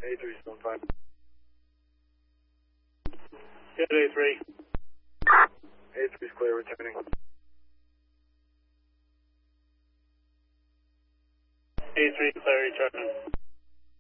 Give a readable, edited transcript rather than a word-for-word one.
A3 still fine. Get A3. A3 is clear, returning. A3 clear, returning.